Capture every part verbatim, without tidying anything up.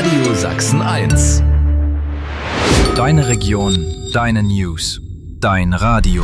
Radio Sachsen eins. Deine Region, deine News, dein Radio.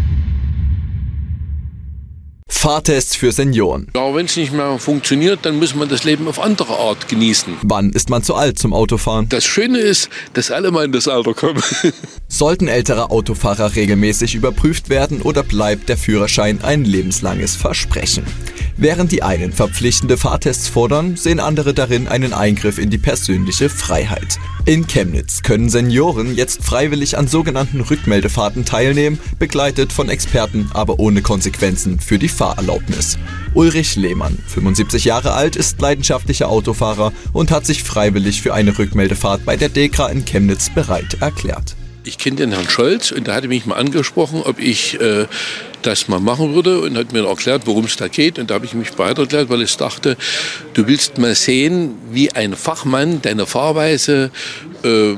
Fahrtests für Senioren. Ja, wenn es nicht mehr funktioniert, dann muss man das Leben auf andere Art genießen. Wann ist man zu alt zum Autofahren? Das Schöne ist, dass alle mal in das Alter kommen. Sollten ältere Autofahrer regelmäßig überprüft werden oder bleibt der Führerschein ein lebenslanges Versprechen? Während die einen verpflichtende Fahrtests fordern, sehen andere darin einen Eingriff in die persönliche Freiheit. In Chemnitz können Senioren jetzt freiwillig an sogenannten Rückmeldefahrten teilnehmen, begleitet von Experten, aber ohne Konsequenzen für die Fahrerlaubnis. Ulrich Lehmann, fünfundsiebzig Jahre alt, ist leidenschaftlicher Autofahrer und hat sich freiwillig für eine Rückmeldefahrt bei der DEKRA in Chemnitz bereit erklärt. Ich kenne den Herrn Scholz und der hatte mich mal angesprochen, ob ich äh, das mal machen würde und hat mir erklärt, worum es da geht. Und da habe ich mich bereit erklärt, weil ich dachte, du willst mal sehen, wie ein Fachmann deine Fahrweise äh,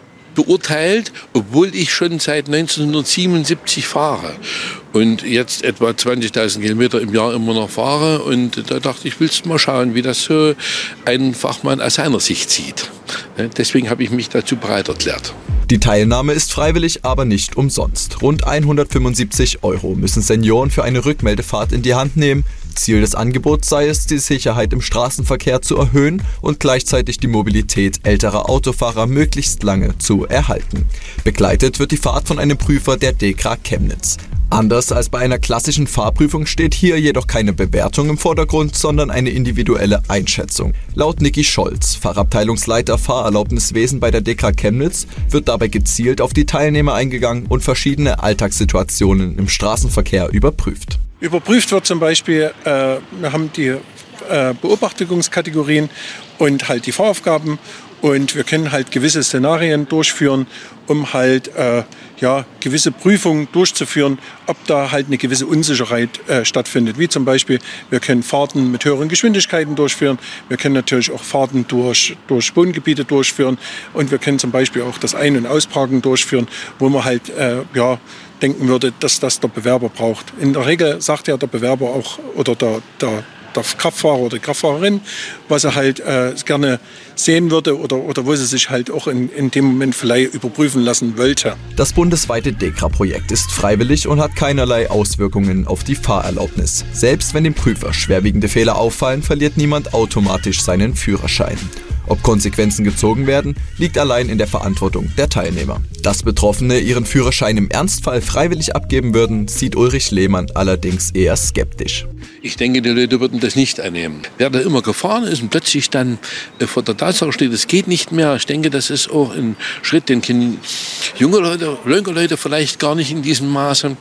beurteilt, obwohl ich schon seit neunzehnhundertsiebenundsiebzig fahre und jetzt etwa zwanzigtausend Kilometer im Jahr immer noch fahre. Und da dachte ich, willst du mal schauen, wie das so ein Fachmann aus seiner Sicht sieht. Deswegen habe ich mich dazu bereit erklärt. Die Teilnahme ist freiwillig, aber nicht umsonst. Rund hundertfünfundsiebzig Euro müssen Senioren für eine Rückmeldefahrt in die Hand nehmen. Ziel des Angebots sei es, die Sicherheit im Straßenverkehr zu erhöhen und gleichzeitig die Mobilität älterer Autofahrer möglichst lange zu erhalten. Begleitet wird die Fahrt von einem Prüfer der DEKRA Chemnitz. Anders als bei einer klassischen Fahrprüfung steht hier jedoch keine Bewertung im Vordergrund, sondern eine individuelle Einschätzung. Laut Niki Scholz, Fachabteilungsleiter Fahrerlaubniswesen bei der DEKRA Chemnitz, wird dabei gezielt auf die Teilnehmer eingegangen und verschiedene Alltagssituationen im Straßenverkehr überprüft. Überprüft wird zum Beispiel, äh, wir haben die äh, Beobachtungskategorien und halt die Fahraufgaben und wir können halt gewisse Szenarien durchführen, um halt äh, ja, gewisse Prüfungen durchzuführen, ob da halt eine gewisse Unsicherheit äh, stattfindet. Wie zum Beispiel, wir können Fahrten mit höheren Geschwindigkeiten durchführen, wir können natürlich auch Fahrten durch, durch Wohngebiete durchführen und wir können zum Beispiel auch das Ein- und Ausparken durchführen, wo man halt äh, ja, denken würde, dass das der Bewerber braucht. In der Regel sagt ja der Bewerber auch oder der, der, der Kraftfahrer oder die Kraftfahrerin, was er halt äh, gerne sehen würde oder, oder wo sie sich halt auch in, in dem Moment vielleicht überprüfen lassen wollte. Das bundesweite DEKRA-Projekt ist freiwillig und hat keinerlei Auswirkungen auf die Fahrerlaubnis. Selbst wenn dem Prüfer schwerwiegende Fehler auffallen, verliert niemand automatisch seinen Führerschein. Ob Konsequenzen gezogen werden, liegt allein in der Verantwortung der Teilnehmer. Dass Betroffene ihren Führerschein im Ernstfall freiwillig abgeben würden, sieht Ulrich Lehmann allerdings eher skeptisch. Ich denke, die Leute würden das nicht annehmen. Wer da immer gefahren ist und plötzlich dann äh, vor der Tatsache steht, es geht nicht mehr, ich denke, das ist auch ein Schritt, den können junge Leute, junge Leute vielleicht gar nicht in diesem Maße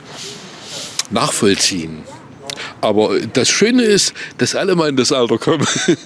nachvollziehen. Aber das Schöne ist, dass alle mal in das Alter kommen.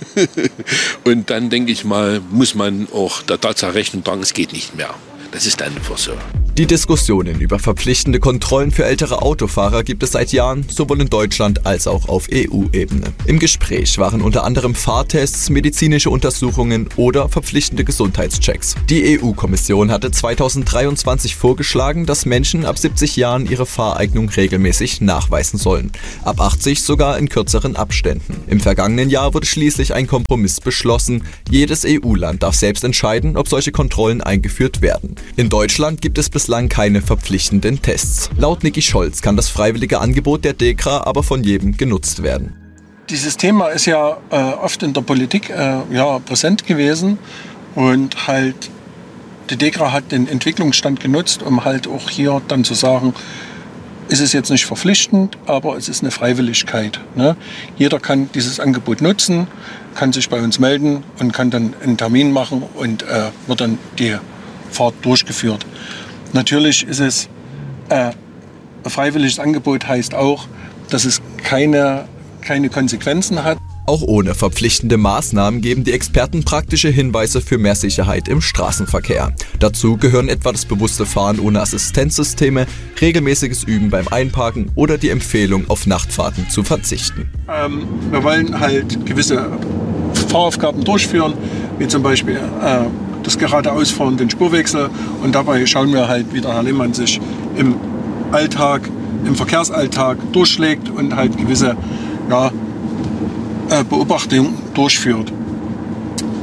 Und dann, denke ich mal, muss man auch der Tatsache Rechnung tragen, es geht nicht mehr. Das ist einfach so. Die Diskussionen über verpflichtende Kontrollen für ältere Autofahrer gibt es seit Jahren, sowohl in Deutschland als auch auf E U-Ebene. Im Gespräch waren unter anderem Fahrtests, medizinische Untersuchungen oder verpflichtende Gesundheitschecks. Die E U-Kommission hatte zweitausenddreiundzwanzig vorgeschlagen, dass Menschen ab siebzig Jahren ihre Fahreignung regelmäßig nachweisen sollen. Ab achtzig sogar in kürzeren Abständen. Im vergangenen Jahr wurde schließlich ein Kompromiss beschlossen. Jedes E U-Land darf selbst entscheiden, ob solche Kontrollen eingeführt werden. In Deutschland gibt es bislang keine verpflichtenden Tests. Laut Niki Scholz kann das freiwillige Angebot der DEKRA aber von jedem genutzt werden. Dieses Thema ist ja äh, oft in der Politik äh, ja, präsent gewesen und halt die DEKRA hat den Entwicklungsstand genutzt, um halt auch hier dann zu sagen, ist es jetzt nicht verpflichtend, aber es ist eine Freiwilligkeit. Ne? Jeder kann dieses Angebot nutzen, kann sich bei uns melden und kann dann einen Termin machen und äh, wird dann die Fahrt durchgeführt. Natürlich ist es äh, ein freiwilliges Angebot, heißt auch, dass es keine, keine Konsequenzen hat. Auch ohne verpflichtende Maßnahmen geben die Experten praktische Hinweise für mehr Sicherheit im Straßenverkehr. Dazu gehören etwa das bewusste Fahren ohne Assistenzsysteme, regelmäßiges Üben beim Einparken oder die Empfehlung, auf Nachtfahrten zu verzichten. Ähm, wir wollen halt gewisse Fahraufgaben durchführen, wie zum Beispiel äh, das geradeausfahren, den Spurwechsel. Und dabei schauen wir halt, wie der Herr Lehmann sich im Alltag, im Verkehrsalltag durchschlägt und halt gewisse ja, Beobachtungen durchführt.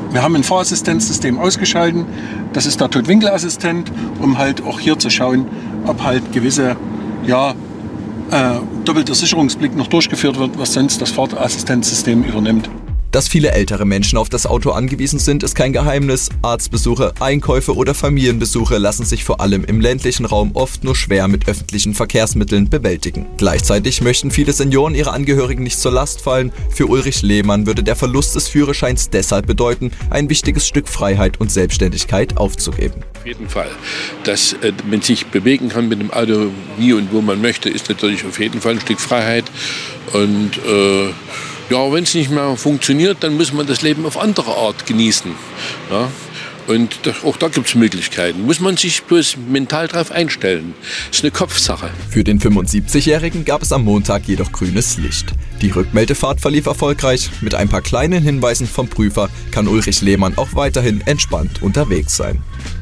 Wir haben ein Fahrassistenzsystem ausgeschaltet. Das ist der Totwinkelassistent, um halt auch hier zu schauen, ob halt gewisse, ja, äh, doppelter Sicherungsblick noch durchgeführt wird, was sonst das Fahrassistenzsystem übernimmt. Dass viele ältere Menschen auf das Auto angewiesen sind, ist kein Geheimnis. Arztbesuche, Einkäufe oder Familienbesuche lassen sich vor allem im ländlichen Raum oft nur schwer mit öffentlichen Verkehrsmitteln bewältigen. Gleichzeitig möchten viele Senioren ihre Angehörigen nicht zur Last fallen. Für Ulrich Lehmann würde der Verlust des Führerscheins deshalb bedeuten, ein wichtiges Stück Freiheit und Selbstständigkeit aufzugeben. Auf jeden Fall. Dass äh, man sich bewegen kann mit dem Auto, wie und wo man möchte, ist natürlich auf jeden Fall ein Stück Freiheit. Und äh, ja, wenn es nicht mehr funktioniert, dann muss man das Leben auf andere Art genießen. Ja? Und das, auch da gibt es Möglichkeiten. Muss man sich bloß mental darauf einstellen. Das ist eine Kopfsache. Für den fünfundsiebzigjährigen gab es am Montag jedoch grünes Licht. Die Rückmeldefahrt verlief erfolgreich. Mit ein paar kleinen Hinweisen vom Prüfer kann Ulrich Lehmann auch weiterhin entspannt unterwegs sein.